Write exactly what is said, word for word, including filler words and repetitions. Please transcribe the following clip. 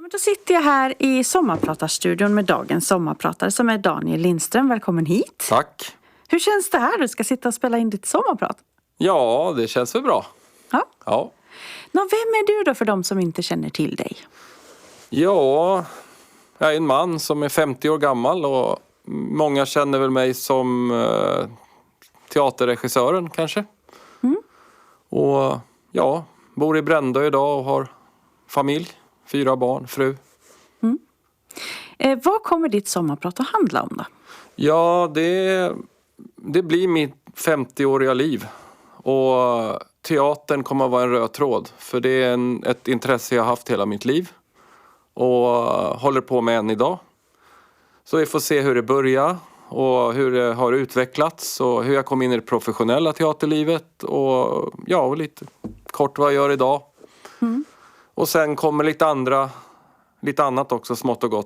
Men då sitter jag här i sommarpratarstudion med dagens sommarpratare som är Daniel Lindström. Välkommen hit. Tack. Hur känns det här? Du ska sitta och spela in ditt sommarprat. Ja, det känns väl bra. Ja. Ja. Nå, vem är du då för de som inte känner till dig? Ja, jag är en man som är femtio år gammal och många känner väl mig som eh, teaterregissören kanske. Mm. Och ja, bor i Brändö idag och har familj, fyra barn, fru. Mm. Eh, vad kommer ditt sommarprat att handla om då? Ja, det, det blir mitt femtioåriga liv. Och teatern kommer att vara en röd tråd. För det är en, ett intresse jag har haft hela mitt liv. Och håller på med än idag. Så vi får se hur det börjar. Och hur det har utvecklats. Och hur jag kom in i det professionella teaterlivet. Och ja, och lite kort vad jag gör idag. Mm. Och sen kommer lite andra... Lite annat också, smått och gott.